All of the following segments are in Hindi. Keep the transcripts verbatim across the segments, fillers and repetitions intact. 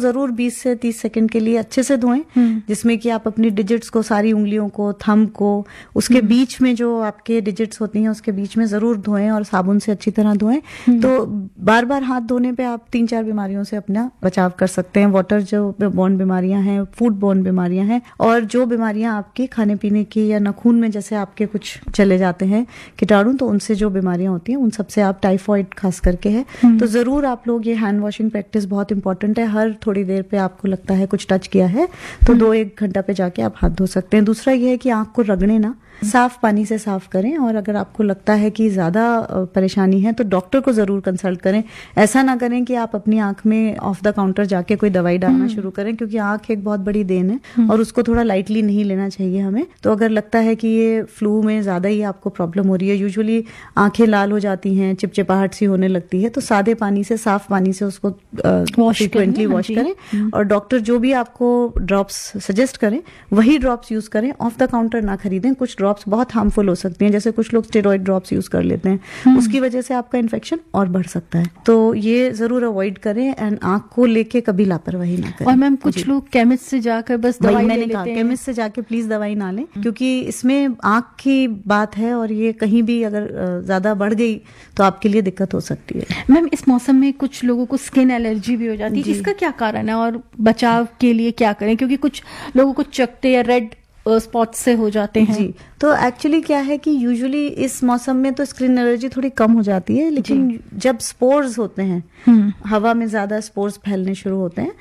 जरूर बीस से तीस सेकंड के लिए अच्छे से धोएं, जिसमें कि आप अपनी डिजिट्स को, सारी उंगलियों को, थंब को, उसके बीच में जो आपके डिजिट्स होती हैं उसके बीच में जरूर धोएं और साबुन से अच्छी तरह धोएं। तो बार बार हाथ धोने पे आप तीन चार बीमारियों से अपना बचाव कर सकते हैं। वाटर जो बोर्न बीमारियां हैं, फूड बोर्न बीमारियां हैं, और जो बीमारियां आपकी खाने पीने की या नाखून में जैसे आपके कुछ चले जाते हैं कीटाणु, तो उनसे जो बीमारियां होती हैं उन सबसे आप, टाइफॉइड खास करके है, तो जरूर आप लोग ये हैंड वॉशिंग प्रैक्टिस बहुत इंपॉर्टेंट है। हर थोड़ी देर पे आपको लगता है कुछ टच किया है तो दो एक घंटा पे जाके आप हाथ धो सकते हैं। दूसरा ये है कि आंख को रगड़े ना, साफ पानी से साफ करें, और अगर आपको लगता है कि ज्यादा परेशानी है तो डॉक्टर को जरूर कंसल्ट करें। ऐसा ना करें कि आप अपनी आंख में ऑफ द काउंटर जाके कोई दवाई डालना शुरू करें, क्योंकि आंख एक बहुत बड़ी देन है और उसको थोड़ा लाइटली नहीं लेना चाहिए हमें। तो अगर लगता है कि ये फ्लू में ज्यादा ही आपको प्रॉब्लम हो रही है, यूजुअली आंखें लाल हो जाती हैं, चिपचिपाहट सी होने लगती है, तो सादे पानी से, साफ पानी से उसको फ्रिक्वेंटली वॉश करें, और डॉक्टर जो भी आपको ड्रॉप्स सजेस्ट करें वही ड्रॉप्स यूज करें। ऑफ द काउंटर ना खरीदें। कुछ ड्रॉप्स बहुत हार्मफुल हो सकती हैं, जैसे कुछ लोग स्टेरॉइड ड्रॉप्स यूज कर लेते हैं, उसकी वजह से आपका इन्फेक्शन और बढ़ सकता है। तो ये जरूर अवॉइड करें, एंड आंख को लेके कभी लापरवाही ना करें। और मैम कुछ लोग केमिस्ट से जाकर बस दवाई ले लेते हैं। केमिस्ट से जाके प्लीज दवाई ना लें, क्योंकि इसमें आंख की बात है और ये कहीं भी अगर ज्यादा बढ़ गई तो आपके लिए दिक्कत हो सकती है। मैम इस मौसम में कुछ लोगों को स्किन एलर्जी भी हो जाती है, इसका क्या कारण है और बचाव के लिए क्या करें? क्योंकि कुछ लोगों को चकते या रेड स्पॉट से हो जाते हैं। जी, तो एक्चुअली क्या है कि यूजुअली इस मौसम में तो स्किन एलर्जी थोड़ी कम हो जाती है, लेकिन जब स्पोर्स होते हैं, हवा में ज्यादा स्पोर्स फैलने शुरू होते हैं,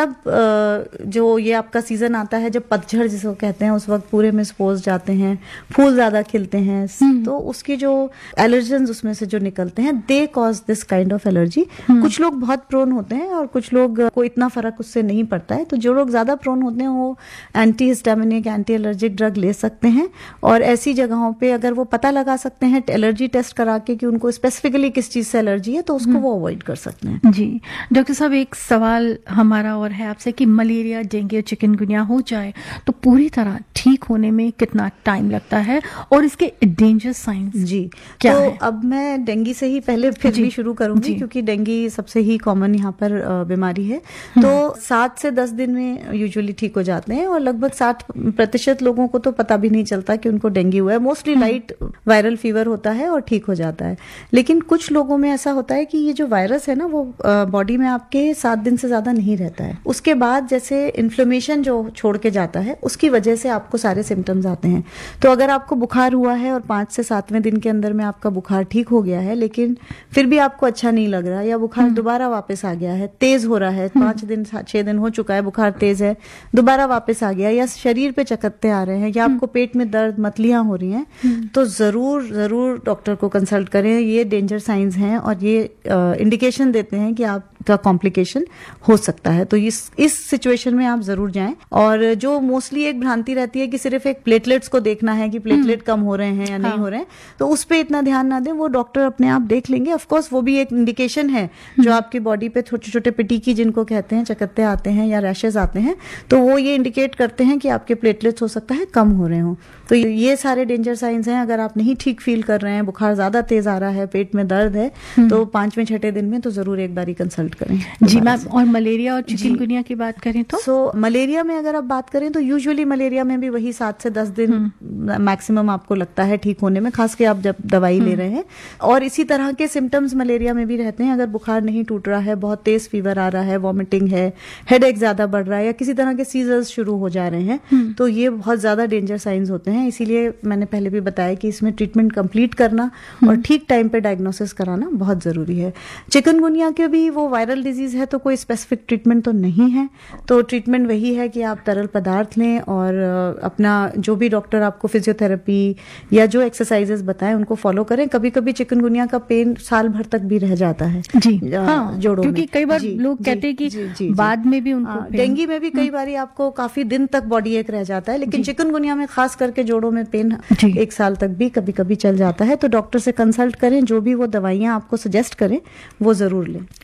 तब जो ये आपका सीजन आता है जब पतझड़ जिसको कहते हैं, उस वक्त पूरे में स्पोर्स जाते हैं, फूल ज्यादा खिलते हैं, तो उसकी जो एलर्जेंस उसमें से जो निकलते हैं, they cause this kind of allergy. कुछ लोग बहुत प्रोन होते हैं और कुछ लोग को इतना फर्क उससे नहीं पड़ता है। तो जो लोग ज्यादा प्रोन होते हैं वो anti histaminic, anti allergic drug ले सकते हैं, और ऐसी जगहों पे अगर वो पता लगा सकते हैं एलर्जी टेस्ट करा के कि उनको स्पेसिफिकली किस चीज से एलर्जी है, तो उसको वो अवॉइड कर सकते हैं। जी डॉक्टर साहब, एक सवाल हमारा और है आपसे कि मलेरिया, डेंगू, चिकनगुनिया हो जाए तो पूरी तरह ठीक होने में कितना टाइम लगता है और इसके डेंजर साइंस जी क्या तो है? अब मैं डेंगू से ही पहले फिर भी शुरू करूंगी, क्योंकि डेंगू सबसे ही कॉमन यहाँ पर बीमारी है। तो सात से दस दिन में यूजुअली ठीक हो जाते हैं, और लगभग साठ प्रतिशत लोगों को तो पता भी नहीं चलता कि उनको डेंगू हुआ है। मोस्टली लाइट वायरल फीवर होता है और ठीक हो जाता है। लेकिन कुछ लोगों में ऐसा होता है कि ये जो वायरस है ना, वो बॉडी में आपके सात दिन से ज्यादा नहीं रहता है। उसके बाद जैसे इन्फ्लेमेशन जो छोड़ के जाता है, उसकी वजह से आपको सारे सिम्टम्स आते हैं। तो अगर आपको बुखार हुआ है और पांच से सातवें दिन के अंदर में आपका बुखार ठीक हो गया है, लेकिन फिर भी आपको अच्छा नहीं लग रहा, या बुखार दोबारा वापस आ गया है, तेज हो रहा है, पांच दिन छह दिन हो चुका है, बुखार तेज है, दोबारा वापस आ गया, या शरीर पे चकत्ते आ रहे हैं, या आपको पेट में दर्द, मतलियां हो रही हैं, तो जरूर जरूर डॉक्टर को कंसल्ट करें। ये डेंजर साइंस हैं और ये इंडिकेशन देते हैं कि आपका कॉम्प्लिकेशन हो सकता है। तो इस इस सिचुएशन में आप जरूर जाएं। और जो मोस्टली एक भ्रांति रहती है कि सिर्फ एक प्लेटलेट्स को देखना है कि प्लेटलेट कम हो रहे हैं या नहीं हो रहे हैं, तो उस पर इतना ध्यान ना दें, वो डॉक्टर अपने आप देख लेंगे। ऑफकोर्स वो भी एक इंडिकेशन है। जो आपकी बॉडी पे छोटे छोटे पिटीकी जिनको कहते हैं, चकत्ते आते हैं या रैशेज आते हैं, तो वो ये इंडिकेट करते हैं कि आपके प्लेटलेट्स हो सकता है कम हो रहे हो। तो ये सारे डेंजर साइंस हैं। अगर आप नहीं ठीक फील कर रहे हैं, बुखार ज्यादा तेज आ रहा है, पेट में दर्द है, तो पांचवें छठे दिन में तो जरूर एक बारी कंसल्ट करें। जी मैम, और मलेरिया और चिकनगुनिया की बात करें तो सो so, मलेरिया में अगर आप बात करें तो यूजुअली मलेरिया में भी वही सात से दस दिन मैक्सिमम आपको लगता है ठीक होने में, खास के आप जब दवाई ले रहे हैं। और इसी तरह के सिम्टम्स मलेरिया में भी रहते हैं। अगर बुखार नहीं टूट रहा है, बहुत तेज फीवर आ रहा है, वॉमिटिंग है, हेडेक ज्यादा बढ़ रहा है, या किसी तरह के सीजर्स शुरू हो जा रहे हैं, तो ये बहुत ज्यादा डेंजर साइंस होते हैं। इसीलिए मैंने पहले भी बताया कि इसमें ट्रीटमेंट कंप्लीट करना और ठीक टाइम पे डायग्नोसिस कराना बहुत जरूरी है। चिकनगुनिया के भी वो वायरल डिजीज है, तो कोई स्पेसिफिक ट्रीटमेंट तो नहीं है। तो ट्रीटमेंट वही है कि आप तरल पदार्थ लें और अपना जो भी डॉक्टर आपको फिजियोथेरेपी या जो एक्सरसाइजेस बताएं उनको फॉलो करें। कभी कभी चिकनगुनिया का पेन साल भर तक भी रह जाता है जी, हाँ, जोड़ों क्योंकि में। कई बार जी, लोग जी, कहते हैं कि जी, जी, बाद में भी उनको डेंगू में भी कई बार आपको काफी दिन तक बॉडी एक रह जाता है, लेकिन चिकनगुनिया में खास करके जोड़ों में पेन एक साल तक भी कभी कभी चल जाता है। तो डॉक्टर से कंसल्ट करें, जो भी वो दवाइयां आपको सजेस्ट करें वो जरूर लें। मैम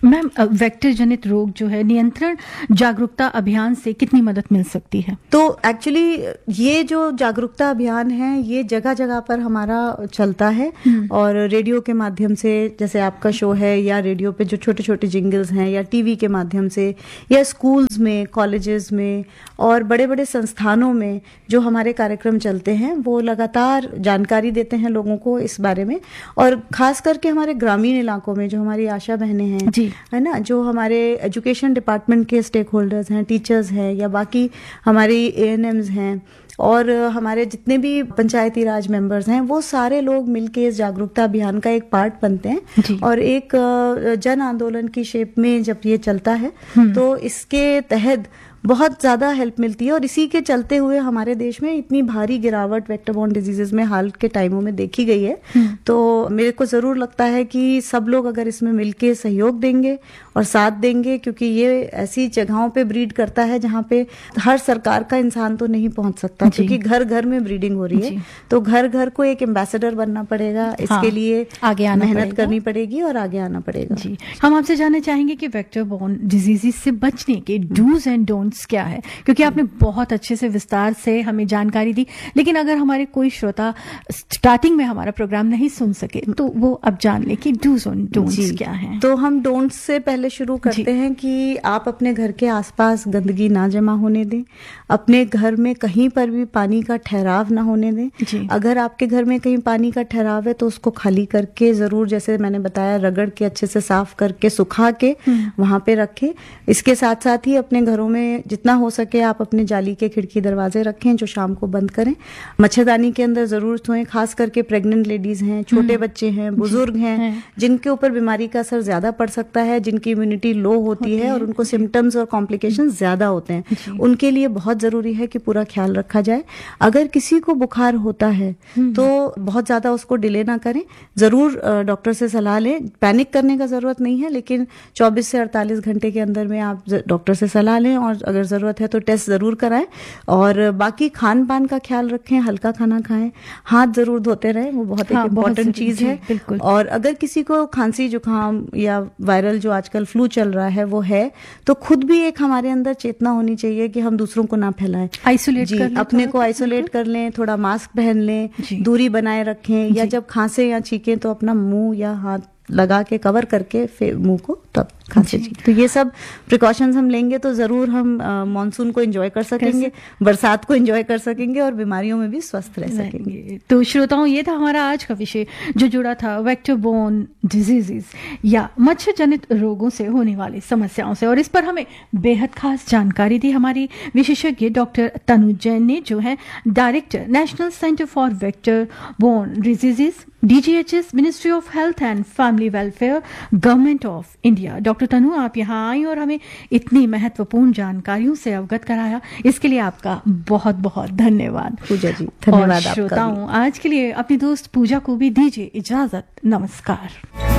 वेक्टर जनित रोग जो है नियंत्रण जागरूकता अभियान से कितनी मदद मिल सकती है? तो एक्चुअली ये जो जागरूकता अभियान है ये जगह जगह पर हमारा चलता है और रेडियो के माध्यम से, जैसे आपका शो है, या रेडियो पे जो छोटे छोटे जिंगल्स हैं, या टीवी के माध्यम से, या स्कूल्स में, कॉलेजेस में और बड़े बड़े संस्थानों में जो हमारे कार्यक्रम चलते हैं वो लगातार जानकारी देते हैं लोगों को इस बारे में। और खास करके हमारे ग्रामीण इलाकों में जो हमारी आशा बहनें हैं, है ना, जो हमारे एजुकेशन डिपार्टमेंट के स्टेक होल्डर्स हैं, टीचर्स हैं, या बाकी हमारी ए एन एम्स हैं और हमारे जितने भी पंचायती राज मेंबर्स हैं, वो सारे लोग मिलके इस जागरूकता अभियान का एक पार्ट बनते हैं और एक जन आंदोलन की शेप में जब ये चलता है तो इसके तहत बहुत ज्यादा हेल्प मिलती है। और इसी के चलते हुए हमारे देश में इतनी भारी गिरावट वेक्टर बॉर्न डिजीजेस में हाल के टाइमों में देखी गई है। तो मेरे को जरूर लगता है कि सब लोग अगर इसमें मिलके सहयोग देंगे और साथ देंगे, क्योंकि ये ऐसी जगहों पे ब्रीड करता है जहाँ पे हर सरकार का इंसान तो नहीं पहुंच सकता, क्योंकि घर घर में ब्रीडिंग हो रही है। तो घर घर को एक एम्बेसडर बनना पड़ेगा, इसके हाँ, लिए आगे आना मेहनत करनी पड़ेगी और आगे आना पड़ेगा। जी, हम आपसे जानना चाहेंगे कि वेक्टर बॉर्न डिजीजेस से बचने के डूज एंड डोंट्स क्या है, क्योंकि आपने बहुत अच्छे से विस्तार से हमें जानकारी दी, लेकिन अगर हमारे कोई श्रोता स्टार्टिंग में हमारा प्रोग्राम नहीं सुन सके तो वो अब जान ले कि डूज एंड डोंट्स क्या है। तो हम डोंट्स से पहले शुरू करते हैं कि आप अपने घर के आसपास गंदगी ना जमा होने दें, अपने घर में कहीं पर भी पानी का ठहराव ना होने दें। अगर आपके घर में कहीं पानी का ठहराव है तो उसको खाली करके जरूर, जैसे मैंने बताया, रगड़ के अच्छे से साफ करके सुखा के वहां पे रखें। इसके साथ साथ ही अपने घरों में जितना हो सके आप अपने जाली के खिड़की दरवाजे रखें जो शाम को बंद करें। मच्छरदानी के अंदर जरूर सोएं, खास करके प्रेग्नेंट लेडीज हैं, छोटे बच्चे हैं, बुजुर्ग हैं, जिनके ऊपर बीमारी का असर ज्यादा पड़ सकता है, जिनकी इम्यूनिटी लो होती है और उनको सिम्टम्स और कॉम्प्लिकेशंस ज्यादा होते हैं, उनके लिए बहुत जरूरी है कि पूरा ख्याल रखा जाए। अगर किसी को बुखार होता है तो बहुत ज्यादा उसको डिले ना करें, जरूर डॉक्टर से सलाह लें। पैनिक करने का जरूरत नहीं है, लेकिन चौबीस से अड़तालीस घंटे के अंदर में आप डॉक्टर से सलाह लें और अगर जरूरत है तो टेस्ट जरूर कराएं। और बाकी खान पान का ख्याल रखें, हल्का खाना खाएं, हाथ जरूर धोते रहें, वो बहुत हाँ, एक इम्पोर्टेंट चीज है। और अगर किसी को खांसी जुकाम या वायरल जो आजकल फ्लू चल रहा है वो है, तो खुद भी एक हमारे अंदर चेतना होनी चाहिए कि हम दूसरों को ना फैलाएं, आइसोलेट कर अपने को आइसोलेट कर लें, थोड़ा मास्क पहन लें, दूरी बनाए रखें, या जब खांसे या छींकें तो अपना मुंह या हाथ लगा के कवर करके फिर मुंह को तब खांसी। तो ये सब प्रिकॉशंस हम लेंगे तो जरूर हम मॉनसून को एंजॉय कर सकेंगे, बरसात को एंजॉय कर सकेंगे और बीमारियों में भी स्वस्थ रह सकेंगे। तो श्रोताओं, ये था हमारा आज का विषय जो जुड़ा था वेक्टर बोर्न डिजीजेस या मच्छर जनित रोगों से होने वाली समस्याओं से, और इस पर हमें बेहद खास जानकारी दी हमारी विशेषज्ञ डॉक्टर तनु जैन ने, जो है director national centre for vector borne diseases, D G H S, ministry of health and family welfare, government of India. Doctor तनु, आप यहाँ आई और हमें इतनी महत्वपूर्ण जानकारियों से अवगत कराया, इसके लिए आपका बहुत बहुत धन्यवाद। पूजा जी, धन्यवाद। और श्रोताओं, आज के लिए अपनी दोस्त पूजा को भी दीजिए इजाजत। नमस्कार।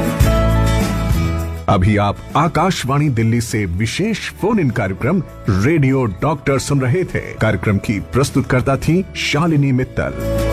अभी आप आकाशवाणी दिल्ली से विशेष फोन इन कार्यक्रम रेडियो डॉक्टर सुन रहे थे। कार्यक्रम की प्रस्तुतकर्ता थी शालिनी मित्तल।